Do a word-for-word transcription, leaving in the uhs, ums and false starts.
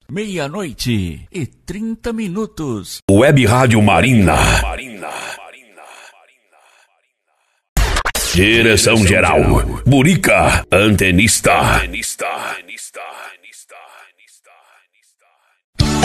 Meia-noite e trinta minutos. Web Rádio Marina. Direção geral, Burica, antenista.